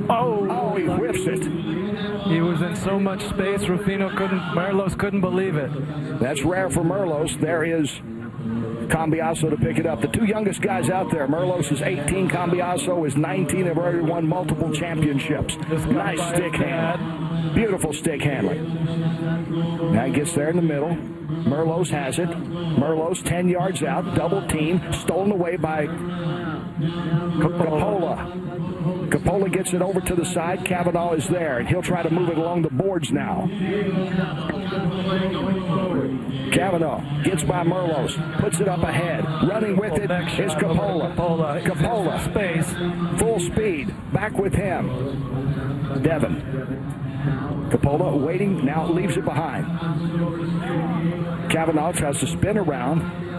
Oh, he whips it. He was in so much space, Merlos couldn't believe it. That's rare for Merlos. There is Cambiaso to pick it up. The two youngest guys out there, Merlos is 18, Cambiaso is 19. They've already won multiple championships. Nice stick hand. Beautiful stick handling. Now he gets there in the middle. Merlos has it. Merlos 10 yards out, double team, stolen away by Coppola. Coppola gets it over to the side. Cavanaugh is there, and he'll try to move it along the boards now. Cavanaugh gets by Merlos, puts it up ahead. Running with it is Coppola. Coppola, space, full speed, back with him. Devin. Coppola waiting, now leaves it behind. Cavanaugh tries to spin around.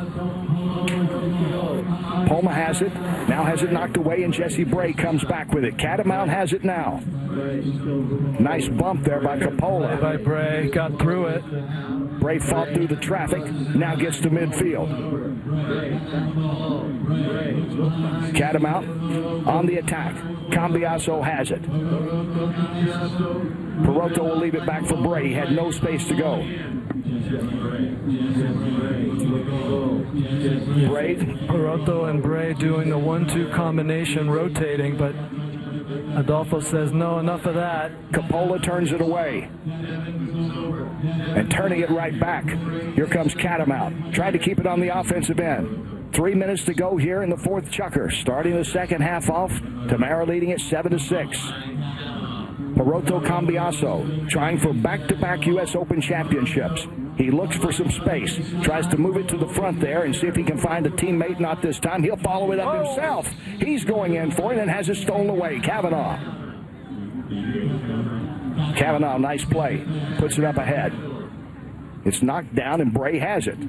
Poma has it, now has it knocked away, and Jesse Bray comes back with it. Catamount has it now. Nice bump there by Coppola. By Bray, got through it. Bray fought through the traffic, now gets to midfield. Catamount on the attack. Cambiaso has it. Perotto will leave it back for Bray. He had no space to go. Bray. Perotto and Bray doing the 1-2 combination, rotating, but Adolfo says, no, enough of that. Coppola turns it away. And turning it right back. Here comes Catamount. Tried to keep it on the offensive end. 3 minutes to go here in the fourth chukker. Starting the second half off, Tamara leading it 7-6. Perotto Cambiaso trying for back-to-back U.S. Open championships. He looks for some space, tries to move it to the front there and see if he can find a teammate. Not this time. He'll follow it up himself. He's going in for it and has it stolen away. Cavanaugh. Cavanaugh, nice play. Puts it up ahead. It's knocked down and Bray has it.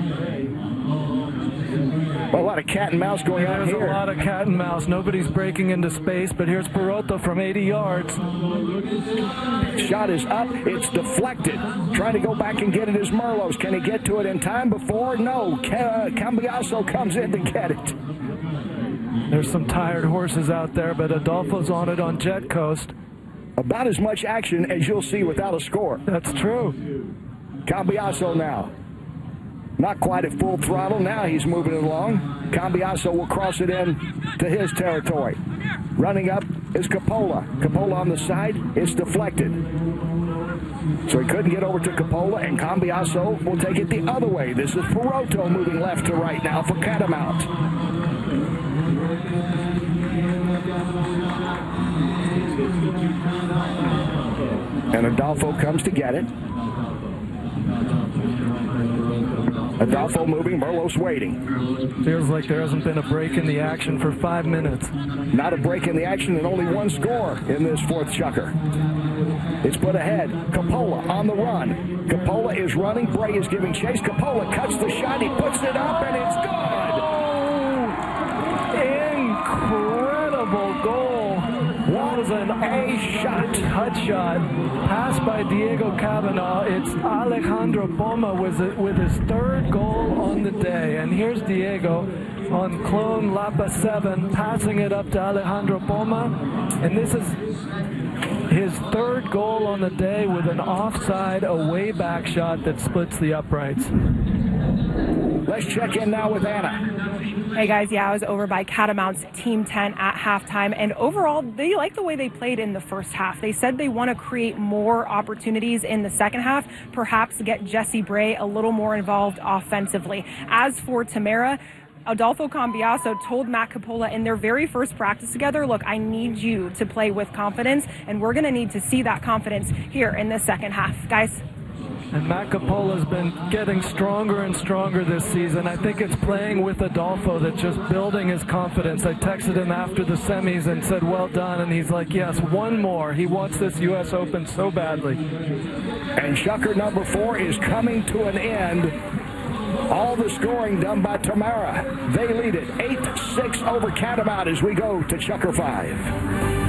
Well, a lot of cat and mouse going on here. There's a lot of cat and mouse. Nobody's breaking into space, but here's Perotto from 80 yards. Shot is up. It's deflected. Trying to go back and get it is Merlos. Can he get to it in time before? No. Cambiaso comes in to get it. There's some tired horses out there, but Adolfo's on it on Jet Coast. About as much action as you'll see without a score. That's true. Cambiaso now. Not quite at full throttle. Now he's moving it along. Cambiaso will cross it in to his territory. Running up is Coppola. Coppola on the side. It's deflected. So he couldn't get over to Coppola, and Cambiaso will take it the other way. This is Perotto moving left to right now for Catamount. And Adolfo comes to get it. Adolfo moving, Merlos waiting. Feels like there hasn't been a break in the action for 5 minutes. Not a break in the action and only one score in this fourth chukker. It's put ahead. Coppola on the run. Coppola is running. Bray is giving chase. Coppola cuts the shot. He puts it up and it's good. Incredible goal. That was an A-shot. Hut shot. Passed by Diego Cavanaugh. It's Alejandro Poma with his third goal on the day. And here's Diego on Clone Lapa 7, passing it up to Alejandro Poma. And this is his third goal on the day with an offside, a way back shot that splits the uprights. Let's check in now with Anna. Hey guys, I was over by Catamount's Team 10 at halftime, and overall, they like the way they played in the first half. They said they want to create more opportunities in the second half, perhaps get Jesse Bray a little more involved offensively. As for Tamara, Adolfo Cambiaso told Matt Coppola in their very first practice together, look, I need you to play with confidence, and we're going to need to see that confidence here in the second half. Guys? And Matt Coppola's been getting stronger and stronger this season. I think it's playing with Adolfo that's just building his confidence. I texted him after the semis and said, well done. And he's like, yes, one more. He wants this U.S. Open so badly. And chukker number 4 is coming to an end. All the scoring done by Tamara. They lead it 8-6 over Catamount as we go to chukker 5.